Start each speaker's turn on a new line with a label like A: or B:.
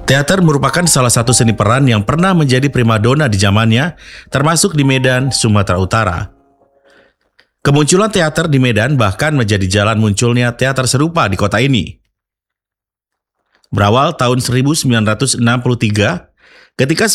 A: Teater merupakan salah satu seni peran yang pernah menjadi primadona di zamannya, termasuk di Medan, Sumatera Utara. Kemunculan teater di Medan bahkan menjadi jalan munculnya teater serupa di kota ini. Berawal tahun 1963, ketika